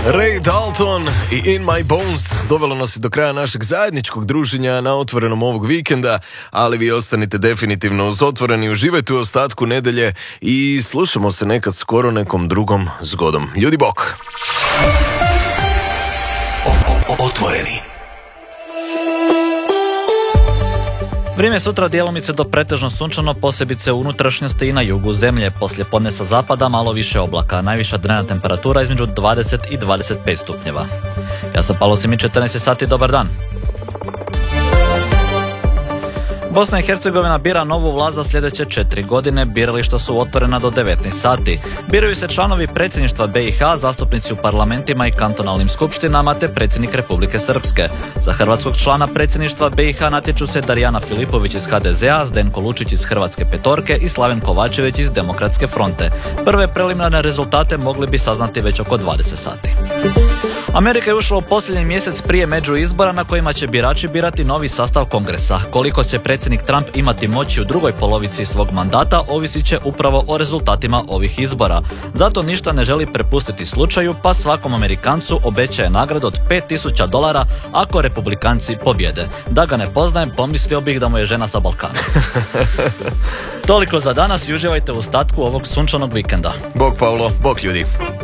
Ray Dalton i In My Bones dovelo nas do kraja našeg zajedničkog druženja na Otvorenom ovog vikenda, ali vi ostanite definitivno uz Otvoreni, uživajte u ostatku nedelje i slušamo se nekad skoro nekom drugom zgodom. Ljudi bok! Otvoreni. Vrijeme sutra djelomice do pretežno sunčano, posebice u unutrašnjosti i na jugu zemlje. Poslije podne sa zapada malo više oblaka, najviša dnevna temperatura između 20 i 25 stupnjeva. Ja sam Pavlo Simić, 14 sati, dobar dan. Bosna i Hercegovina bira novu vlast za sljedeće 4 godine, birališta su otvorena do 19 sati. Biraju se članovi predsjedništva BiH, zastupnici u parlamentima i kantonalnim skupštinama te predsjednik Republike Srpske. Za hrvatskog člana predsjedništva BiH natječu se Darijana Filipović iz HDZ-a, Zdenko Lučić iz Hrvatske petorke i Slaven Kovačević iz Demokratske fronte. Prve preliminarne rezultate mogli bi saznati već oko 20 sati. Amerika je ušla u posljednji mjesec prije međuizbora na kojima će birači birati novi sastav kongresa. Koliko će predsjednik Trump imati moći u drugoj polovici svog mandata ovisit će upravo o rezultatima ovih izbora. Zato ništa ne želi prepustiti slučaju, pa svakom Amerikancu obećaje nagradu od $5,000 ako republikanci pobjede. Da ga ne poznajem, pomislio bih da mu je žena sa Balkana. Toliko za danas i uživajte u ostatku ovog sunčanog vikenda. Bog Pavlo, bog ljudi.